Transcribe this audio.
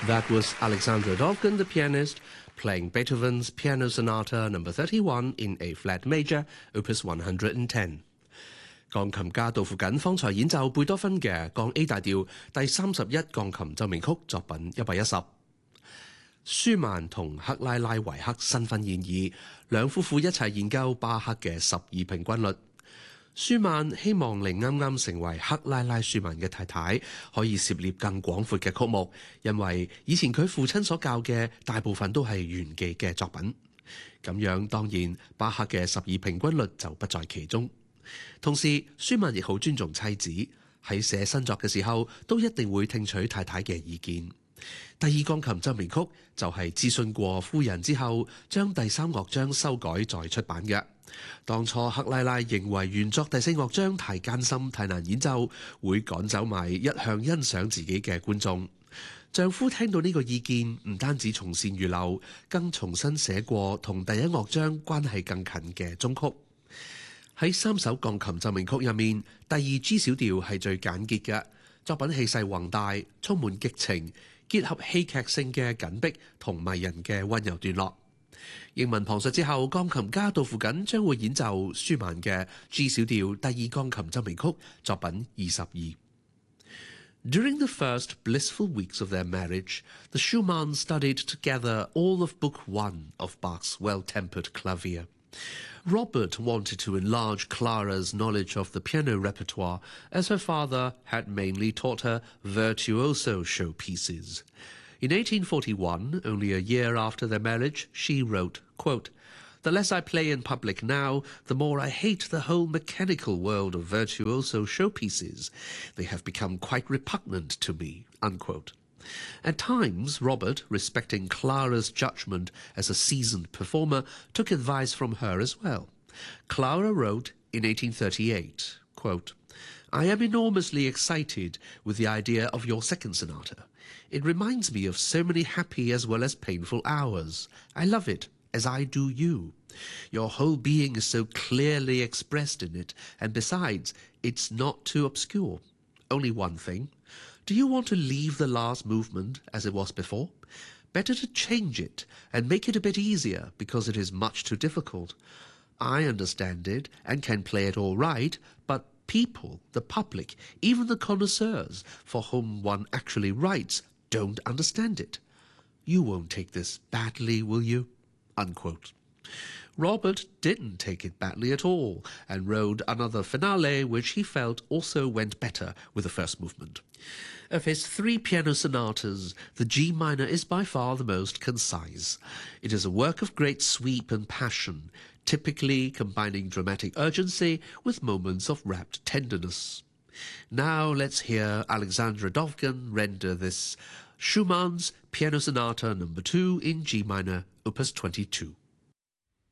That was Alexandra Dovgan, the pianist, playing Beethoven's Piano Sonata No. 31 in A-flat major, Opus 110。鋼琴家杜附近方才演奏貝多芬嘅降 A 大調第31鋼琴奏鳴曲作品110。舒曼同克拉拉維克新婚燕爾，兩夫婦一齊研究巴赫嘅12平均律。舒曼希望令啱啱成為克拉拉舒曼嘅太太可以涉獵更廣闊嘅曲目，因為以前佢父親所教嘅大部分都係炫技嘅作品。咁樣當然巴赫嘅12平均律就不在其中。同時舒曼亦好尊重妻子，喺寫新作嘅時候都一定會聽取太太嘅意見。第2鋼琴奏鳴曲就係諮詢過夫人之後，將第3樂章修改再出版嘅。當初克拉拉認為原作第4樂章太艱辛太難演奏，會趕走埋一向欣賞自己嘅觀眾。丈夫聽到呢個意見，唔單止從善如流，更重新寫過同第1樂章關係更近嘅終曲。喺3首鋼琴奏鳴曲入面，第2 G 小調係最簡潔嘅，作品氣勢宏大，充滿激情，結合戲劇性嘅緊迫同迷人嘅溫柔段落。英文旁述之後，鋼琴家杜附近將會演奏舒曼嘅 G 小調第2鋼琴奏鳴曲作品22。During the first blissful weeks of their marriage, the Schumanns studied together all of Book 1 of Bach's Well-Tempered Clavier. Robert wanted to enlarge Clara's knowledge of the piano repertoire, as her father had mainly taught her virtuoso showpieces. In 1841, only a year after their marriage, she wrote, quote, "The less I play in public now, the more I hate the whole mechanical world of virtuoso showpieces. They have become quite repugnant to me," unquote. At times, Robert, respecting Clara's judgment as a seasoned performer, took advice from her as well. Clara wrote in 1838, quote, "I am enormously excited with the idea of your second sonata. It reminds me of so many happy as well as painful hours. I love it, as I do you. Your whole being is so clearly expressed in it, and besides, it's not too obscure. Only one thing. Do you want to leave the last movement as it was before? Better to change it and make it a bit easier, because it is much too difficult. I understand it and can play it all right, but people, the public, even the connoisseurs for whom one actually writes, don't understand it. You won't take this badly, will you?" Unquote. Robert didn't take it badly at all, and wrote another finale which he felt also went better with the first movement. Of his 3 piano sonatas, the G minor is by far the most concise. It is a work of great sweep and passion, typically combining dramatic urgency with moments of rapt tenderness. Now let's hear Alexandra Dovgan render this Schumann's Piano Sonata No. 2 in G minor, Opus 22.